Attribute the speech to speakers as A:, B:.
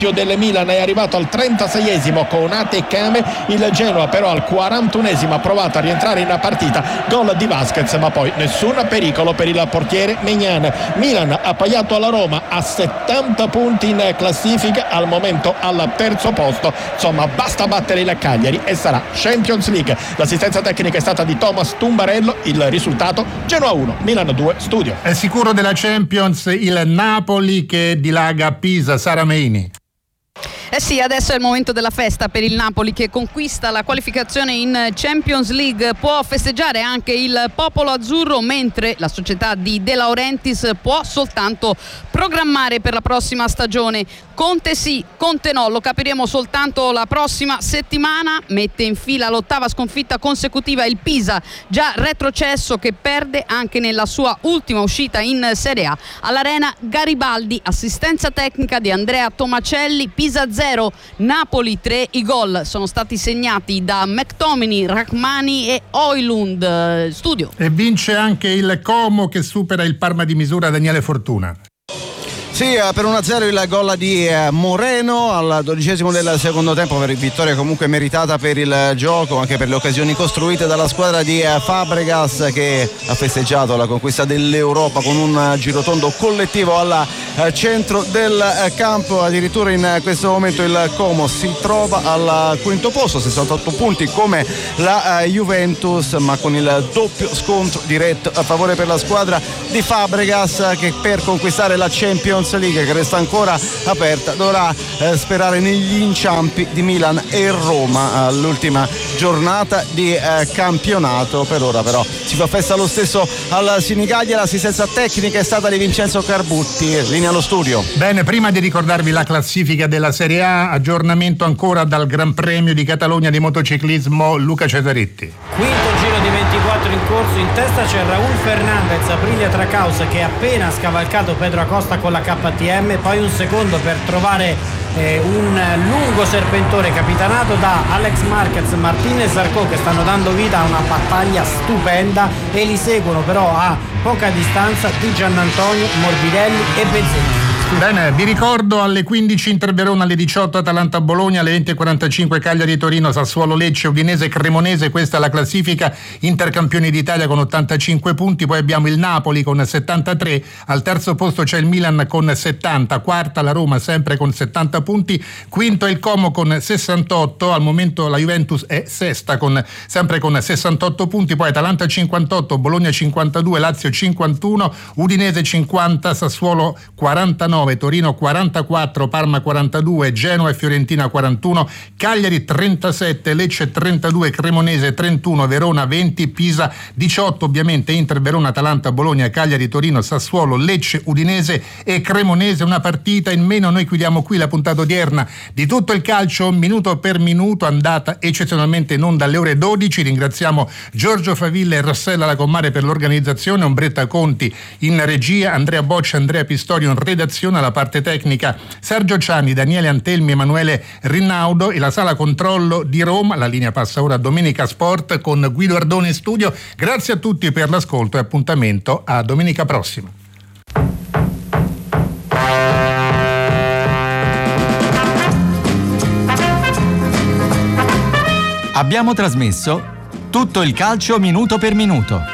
A: del Milan è arrivato al 36esimo con Atekame. Il Genoa però al 41esimo ha provato a rientrare in partita, gol di Vasquez, ma poi nessun pericolo per il portiere Maignan. Milan appaiato alla Roma a 70 punti in classifica, al momento al terzo posto. Insomma, basta battere il Cagliari e sarà Champions League. L'assistenza tecnica è stata di Thomas Tumbarello. Il risultato: Genoa 1 Milan 2 Studio.
B: È sicuro della Champions il Napoli che dilaga a Pisa. Sara Meini.
C: Eh sì, adesso è il momento della festa per il Napoli che conquista la qualificazione in Champions League. Può festeggiare anche il popolo azzurro, mentre la società di De Laurentiis può soltanto programmare per la prossima stagione. Conte sì, Conte no, lo capiremo soltanto la prossima settimana. Mette in fila l'8ª sconfitta consecutiva il Pisa, già retrocesso, che perde anche nella sua ultima uscita in Serie A all'Arena Garibaldi. Assistenza tecnica di Andrea Tomacelli. Pisa 0, Napoli 3. I gol sono stati segnati da McTominay, Rachmani e Højlund. Studio.
B: E vince anche il Como che supera il Parma di misura. Daniele Fortuna.
D: Sì, per 1-0 il gol di Moreno al 12esimo del secondo tempo, per vittoria comunque meritata per il gioco, anche per le occasioni costruite dalla squadra di Fabregas, che ha festeggiato la conquista dell'Europa con un girotondo collettivo al centro del campo. Addirittura in questo momento il Como si trova al quinto posto, 68 punti come la Juventus, ma con il doppio scontro diretto a favore per la squadra di Fabregas, che per conquistare la Champions League, che resta ancora aperta, dovrà sperare negli inciampi di Milan e Roma all'ultima giornata di campionato. Per ora però si fa festa lo stesso al Sinigaglia. L'assistenza tecnica è stata di Vincenzo Carbutti. Linea allo studio.
B: Bene, prima di ricordarvi la classifica della Serie A, aggiornamento ancora dal Gran Premio di Catalogna di motociclismo. Luca Cesaretti.
E: Quinto giro di 24 in corso, in testa c'è Raúl Fernández, Aprilia Tracaus, che ha appena scavalcato Pedro Acosta con la KTM, poi un secondo per trovare un lungo serpentone capitanato da Alex Marquez, Martinez, Zarco, che stanno dando vita a una battaglia stupenda, e li seguono però a poca distanza Di Giannantonio, Morbidelli e Bezzecchi.
B: Bene, vi ricordo alle 15 Inter Verona, alle 18 Atalanta Bologna, alle 20:45 Cagliari Torino, Sassuolo Lecce, Udinese Cremonese. Questa è la classifica. Inter campioni d'Italia con 85 punti, poi abbiamo il Napoli con 73, al terzo posto c'è il Milan con 70, quarta la Roma sempre con 70 punti, quinto è il Como con 68, al momento la Juventus è sesta sempre con 68 punti, poi Atalanta 58, Bologna 52, Lazio 51, Udinese 50, Sassuolo 49, Torino 44, Parma 42, Genoa e Fiorentina 41, Cagliari 37, Lecce 32, Cremonese 31, Verona 20, Pisa 18, ovviamente Inter Verona, Atalanta Bologna, Cagliari Torino, Sassuolo, Lecce, Udinese e Cremonese. Una partita in meno. Noi chiudiamo qui la puntata odierna di Tutto il Calcio minuto per minuto, andata eccezionalmente in onda alle ore 12. Ringraziamo Giorgio Favilla e Rossella Lacomare per l'organizzazione, Ombretta Conti in regia, Andrea Boccia, Andrea Pistorio in redazione, alla parte tecnica Sergio Ciani, Daniele Antelmi, Emanuele Rinaudo, e la sala controllo di Roma. La linea passa ora a Domenica Sport con Guido Ardone in studio. Grazie a tutti per l'ascolto e appuntamento a domenica prossima.
F: Abbiamo trasmesso Tutto il Calcio minuto per minuto.